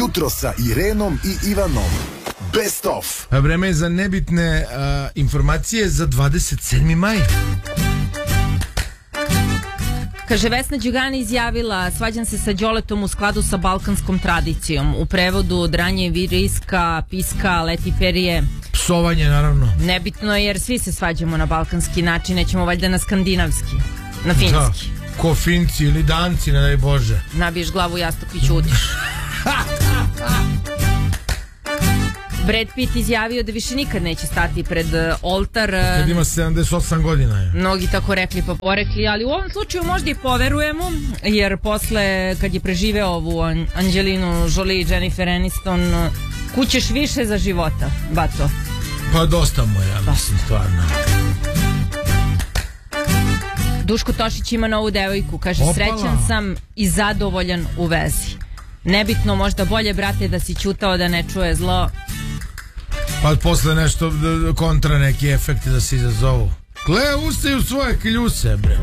Jutro sa Irenom i Ivanom. Best of. Vreme je za nebitne informacije za 27. maj. Kaže, Vesna Đugani izjavila: svađam se sa Đoletom u skladu sa balkanskom tradicijom. U prevodu: dranje viriska, piska, leti perije. Psovanje, naravno. Nebitno je jer svi se svađamo na balkanski način, nećemo valjda na skandinavski, na finski. Da, ko Finci ili Danci, ne daj Bože. Nabiješ glavu u jastuk i ćutiš. Brad Pitt izjavio da više nikad neće stati pred oltar. Kad ima 78 godina je. Mnogi tako rekli pa porekli, ali u ovom slučaju možda i poverujemo, jer posle kad je preživeo ovu Angelinu Jolie i Jennifer Aniston, kućeš više za života, bato. Pa dosta mu je, ja mislim, stvarno. Duško Tošić ima novu devojku, kaže: Opala. Srećan sam i zadovoljan u vezi. Nebitno, možda bolje, brate, da si ćutao da ne čuje zlo. Pa posle nešto kontra, neki efekti da se izazovu. Gle, ustaju svoje kljuse, bre.